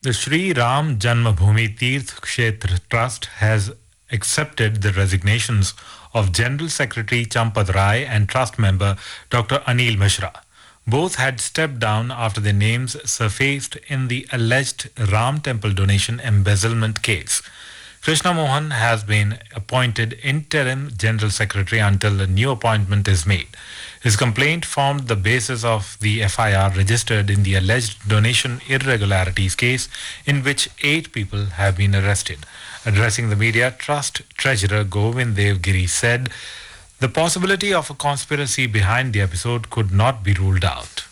The Sri Ram Janmabhoomi Tirth Kshetra Trust has accepted the resignations of General Secretary Champad Rai and Trust member Dr. Anil Mishra. Both had stepped down after their names surfaced in the alleged Ram Temple donation embezzlement case. Krishna Mohan has been appointed interim general secretary until a new appointment is made. His complaint formed the basis of the FIR registered in the alleged donation irregularities case, in which 8 people have been arrested. Addressing the media, Trust Treasurer Govind Devgiri said the possibility of a conspiracy behind the episode could not be ruled out.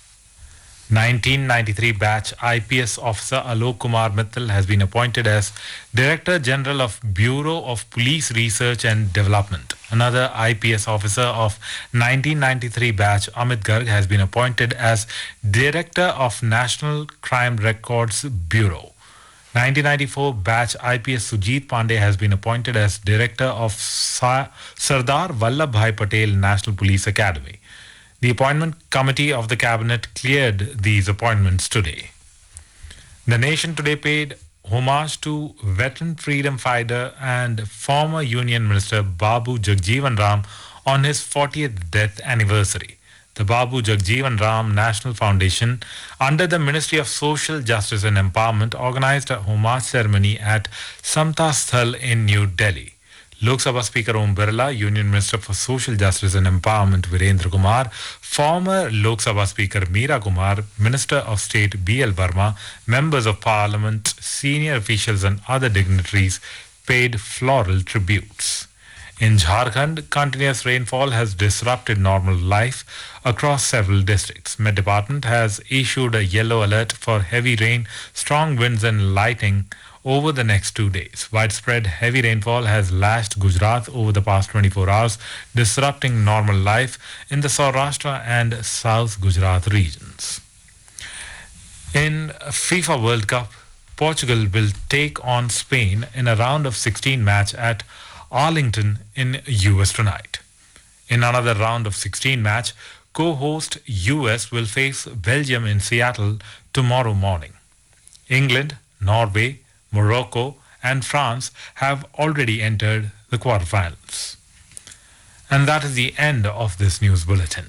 1993 batch IPS officer Alok Kumar Mittal has been appointed as Director General of Bureau of Police Research and Development. Another IPS officer of 1993 batch Amit Garg has been appointed as Director of National Crime Records Bureau. 1994 batch IPS Sujit Pandey has been appointed as Director of Sardar Vallabhbhai Patel National Police Academy. The appointment committee of the cabinet cleared these appointments today. The nation today paid homage to veteran freedom fighter and former Union Minister Babu Jagjeevan Ram on his 40th death anniversary. The Babu Jagjeevan Ram National Foundation, under the Ministry of Social Justice and Empowerment, organized a homage ceremony at Samta Sthal in New Delhi. Lok Sabha Speaker Om Birla, Union Minister for Social Justice and Empowerment Virendra Kumar, former Lok Sabha Speaker Meera Kumar, Minister of State B.L. Verma, members of Parliament, senior officials and other dignitaries paid floral tributes. In Jharkhand, continuous rainfall has disrupted normal life across several districts. Met Department has issued a yellow alert for heavy rain, strong winds and lightning over the next 2 days. Widespread heavy rainfall has lashed Gujarat over the past 24 hours, disrupting normal life in the Saurashtra and South Gujarat regions. In FIFA World Cup, Portugal will take on Spain in a round of 16 match at Arlington in US tonight. In another round of 16 match, co-host US will face Belgium in Seattle tomorrow morning. England, Norway, Morocco and France have already entered the quarterfinals. And that is the end of this news bulletin.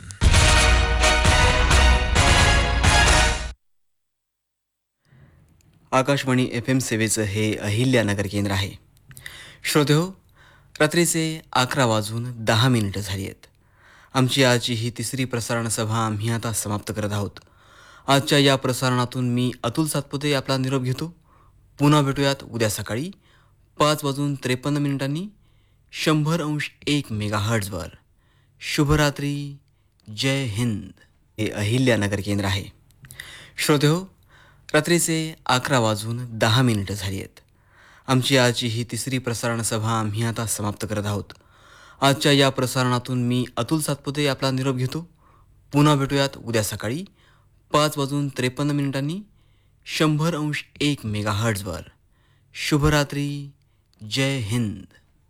Akashvani FM सेवेचं हे अहिल्यानगर केंद्र आहे. श्रोतेहो, रात्रीचे 11:10 झाली आहेत. आमची आजची ही तिसरी प्रसारण सभा आम्ही आता समाप्त करत आहोत. आजच्या या प्रसारणातून मी अतुल सातपुते आपला निरोप घेतो. पुन्हा भेटूयात उद्या सकाळी 5:53 100.1 मेगाहर्ट्झवर. शुभरात्री. जय हिंद. हे अहिल्यानगर केंद्र आहे. श्रोतेहो, रात्रीचे 11:10 झाली आहेत. आमची आजची ही तिसरी प्रसारण सभा आम्ही आता समाप्त करत आहोत. आजच्या या प्रसारणातून मी अतुल सातपुते आपला निरोप घेतो. पुन्हा भेटूयात उद्या सकाळी 5:53 100.1 मेगाहर्ट्झवर. शुभरात्री. जय हिंद.